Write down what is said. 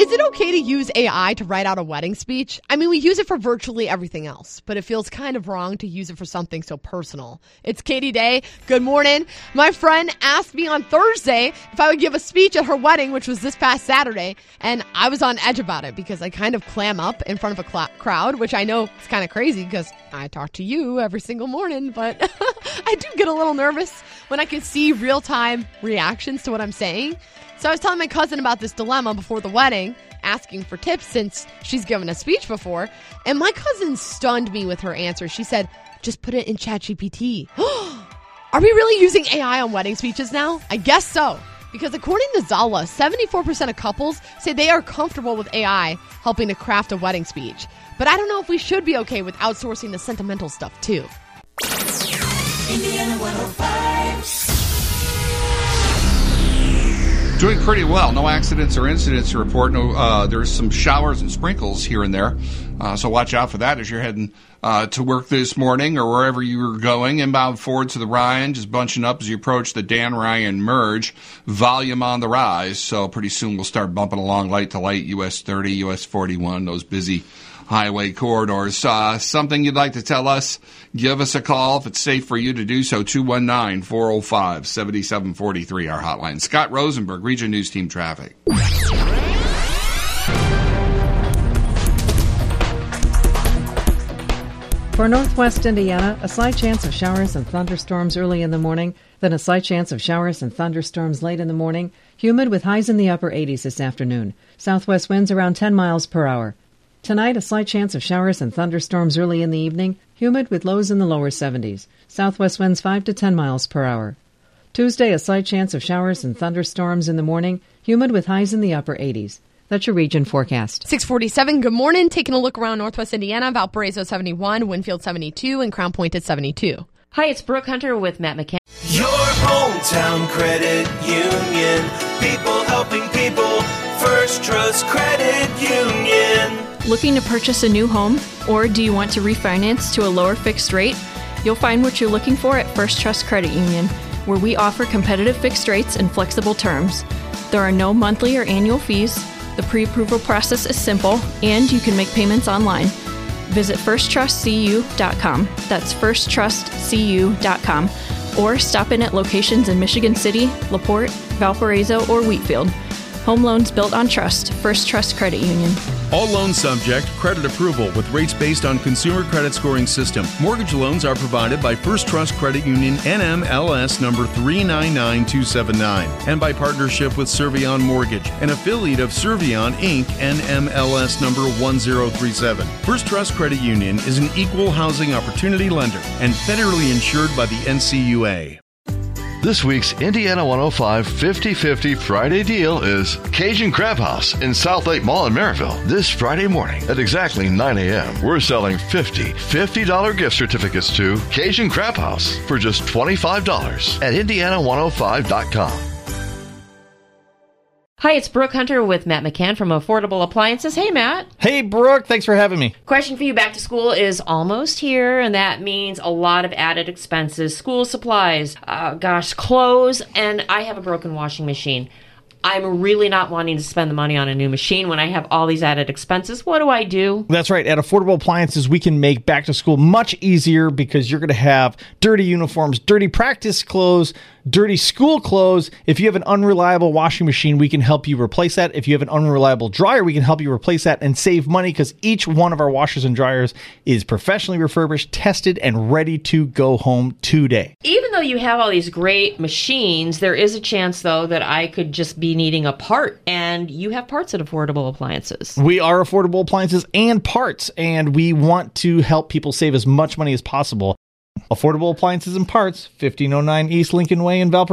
Is it okay to use AI to write out a wedding speech? I mean, we use it for virtually everything else, but it feels kind of wrong to use it for something so personal. It's Katie Day. Good morning. My friend asked me on Thursday if I would give a speech at her wedding, which was this past Saturday, and I was on edge about it because I kind of clam up in front of a crowd, which I know is kind of crazy because I talk to you every single morning, but I do get a little nervous when I can see real-time reactions to what I'm saying. So I was telling my cousin about this dilemma before the wedding, asking for tips since she's given a speech before. And my cousin stunned me with her answer. She said, just put it in ChatGPT. Are we really using AI on wedding speeches now? I guess so. Because according to Zala, 74% of couples say they are comfortable with AI helping to craft a wedding speech. But I don't know if we should be okay with outsourcing the sentimental stuff too. Indiana 105. Doing pretty well. No accidents or incidents to report. No, there's some showers and sprinkles here and there. So watch out for that as you're heading to work this morning or wherever you're going. Inbound forward to the Ryan, just bunching up as you approach the Dan Ryan merge. Volume on the rise. So pretty soon we'll start bumping along light to light, US 30, US 41, those busy highway corridors. Something you'd like to tell us, give us a call if it's safe for you to do so. 219-405-7743, our hotline. Scott Rosenberg, Region News Team Traffic. For northwest Indiana, a slight chance of showers and thunderstorms early in the morning, then a slight chance of showers and thunderstorms late in the morning. Humid with highs in the upper 80s this afternoon. Southwest winds around 10 miles per hour. Tonight, a slight chance of showers and thunderstorms early in the evening, humid with lows in the lower 70s. Southwest winds 5 to 10 miles per hour. Tuesday, a slight chance of showers and thunderstorms in the morning, humid with highs in the upper 80s. That's your region forecast. 647, good morning. Taking a look around northwest Indiana, Valparaiso 71, Winfield 72, and Crown Point at 72. Hi, it's Brooke Hunter with Matt McCann. Your hometown credit union. People helping people. First Trust Credit Union. Looking to purchase a new home, or do you want to refinance to a lower fixed rate? You'll find what you're looking for at First Trust Credit Union, where we offer competitive fixed rates and flexible terms. There are no monthly or annual fees. The pre-approval process is simple, and you can make payments online. Visit firsttrustcu.com. That's firsttrustcu.com. Or stop in at locations in Michigan City, LaPorte, Valparaiso, or Wheatfield. Home loans built on trust. First Trust Credit Union. All loans subject credit approval with rates based on consumer credit scoring system. Mortgage loans are provided by First Trust Credit Union, NMLS number 399279, and by partnership with Servion Mortgage, an affiliate of Servion Inc., NMLS number 1037. First Trust Credit Union is an equal housing opportunity lender and federally insured by the NCUA. This week's Indiana 105 50-50 Friday deal is Cajun Crab House in South Lake Mall in Maryville. This Friday morning at exactly 9 a.m., we're selling $50 gift certificates to Cajun Crab House for just $25 at Indiana105.com. Hi, it's Brooke Hunter with Matt McCann from Affordable Appliances. Hey, Matt. Hey, Brooke. Thanks for having me. Question for you. Back to school is almost here, and that means a lot of added expenses. School supplies, clothes, and I have a broken washing machine. I'm really not wanting to spend the money on a new machine when I have all these added expenses. What do I do? That's right. At Affordable Appliances, we can make back to school much easier because you're going to have dirty uniforms, dirty practice clothes, dirty school clothes. If you have an unreliable washing machine, we can help you replace that. If you have an unreliable dryer, we can help you replace that and save money because each one of our washers and dryers is professionally refurbished, tested, and ready to go home today. Even though you have all these great machines, there is a chance, though, that I could just be needing a part, and you have parts at Affordable Appliances. We are Affordable Appliances and parts, and we want to help people save as much money as possible. Affordable Appliances and Parts, 1509 East Lincoln Way in Valparaiso.